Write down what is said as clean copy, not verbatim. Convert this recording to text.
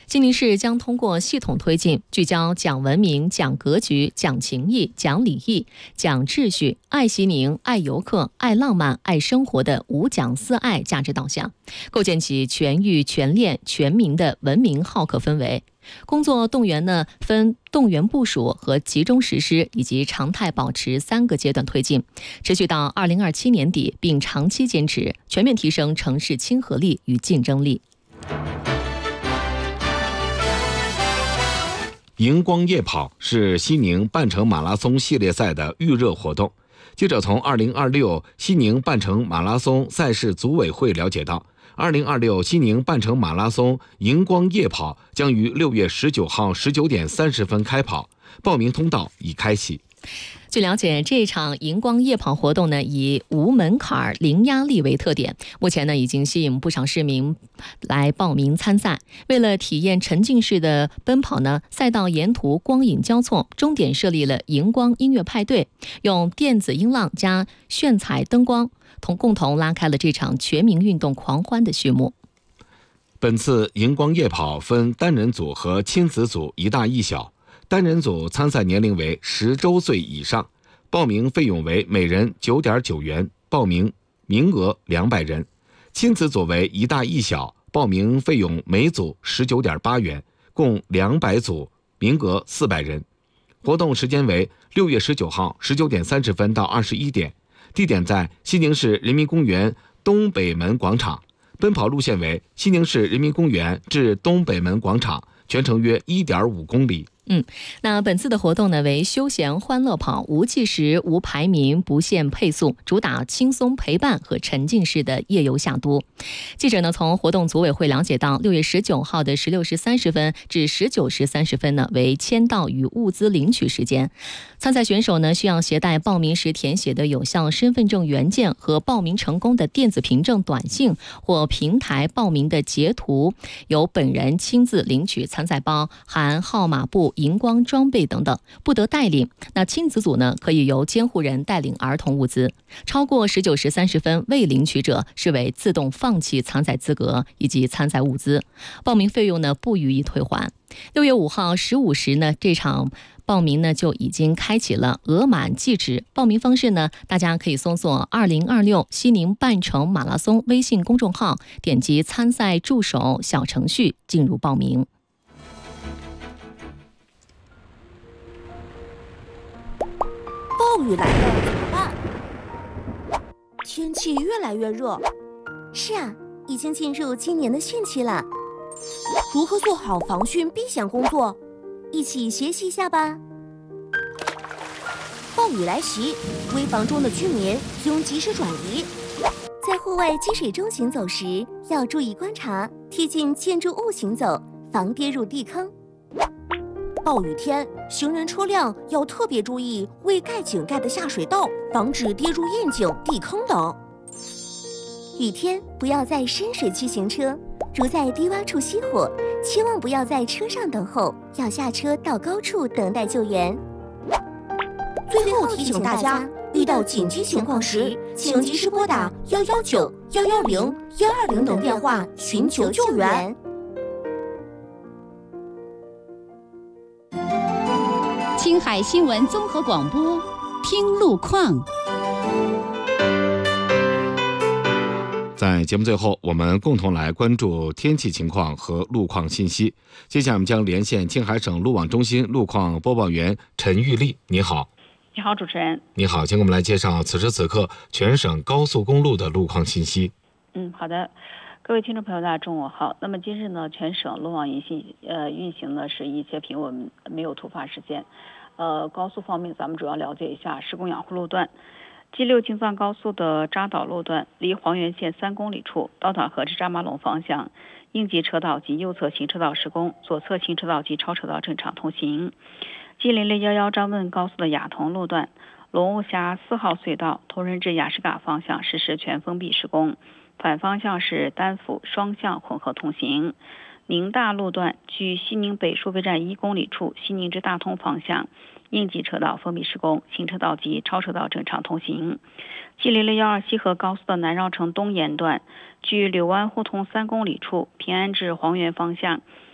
西宁市将通过系统推进，聚焦讲文明、讲格局、讲情义、讲礼义、讲秩序、爱西宁、爱游客、爱浪漫、爱生活的5讲4爱价值导向，构建起全域全链全民的文明好客氛围。工作动员呢，分动员部署和集中实施以及常态保持3个阶段推进，持续到2027年底，并长期坚持，全面提升城市亲和力与竞争力。 荧光夜跑是西宁半程马拉松系列赛的预热活动。记者从2026西宁半程马拉松赛事组委会了解到，2026西宁半程马拉松荧光夜跑将于6月19号19点30分开跑，报名通道已开启。 据了解，这场荧光夜跑活动呢，以无门槛、零压力为特点，目前呢已经吸引不少市民来报名参赛。为了体验沉浸式的奔跑呢，赛道沿途光影交错，终点设立了荧光音乐派对，用电子音浪加炫彩灯光，共同拉开了这场全民运动狂欢的序幕。 本次荧光夜跑分单人组和亲子组一大一小。单人组参赛年龄为10周岁以上，报名费用为每人9.9元，报名名额200人。亲子组为一大一小，报名费用每组19.8元，共200组，名额400人。活动时间为6月19号19点30分到21点，地点在西宁市人民公园东北门广场。奔跑路线为西宁市人民公园至东北门广场，全程约1.5公里。 那本次的活动呢为休闲欢乐跑，无计时、无排名、不限配速，主打轻松陪伴和沉浸式的夜游夏都。记者呢从活动组委会了解到，6月19号的16时30分至19时30分呢为签到与物资领取时间。参赛选手呢需要携带报名时填写的有效身份证原件和报名成功的电子凭证短信或平台报名的截图，由本人亲自领取参赛包，含号码布、荧光装备等等，不得带领。那亲子组呢，可以由监护人带领儿童物资。超过19时30分未领取者，视为自动放弃参赛资格以及参赛物资，报名费用呢不予以退还。6月5号15时呢，这场报名呢就已经开启了，额满即止。报名方式呢，大家可以搜索2026西宁半程马拉松微信公众号，点击参赛助手小程序进入报名。 暴雨来了怎么办？天气越来越热。 是啊，已经进入今年的汛期了。 如何做好防汛避险工作？ 一起学习一下吧。 暴雨来袭，危房中的居民应及时转移。 在户外积水中行走时，要注意观察，贴近建筑物行走，防跌入地坑。 暴雨天，行人车辆要特别注意未盖井盖的下水道，防止跌入窨井、地坑等。 雨天不要在深水区行车，如在低洼处熄火，千万不要在车上等候，要下车到高处等待救援。 最后提醒大家，遇到紧急情况时，请及时拨打119、110、120等电话寻求救援。 青海新闻综合广播，听路况。 在节目最后，我们共同来关注天气情况和路况信息。接下来我们将连线青海省路网中心路况播报员陈玉丽。你好。 你好，主持人。 你好，请给我们来介绍此时此刻全省高速公路的路况信息。 好的，各位听众朋友，大家中午好。那么今日呢，全省路网运行呢是一切平稳，没有突发事件。高速方面，咱们主要了解一下施工养护路段。G6京藏高速的扎导路段，离黄原县3公里处，刀塔河至扎马龙方向，应急车道及右侧行车道施工，左侧行车道及超车道正常通行。G0011张问高速的雅同路段，龙雾峡4号隧道通人至雅什嘎方向实施全封闭施工，反方向是单辅双向混合通行。宁大路段距西宁北收费站1公里处，西宁至大通方向，应急车道封闭施工，行车道及超车道正常通行。G0012西河高速的南绕城东沿段，距柳湾互通3公里处，平安至黄原方向，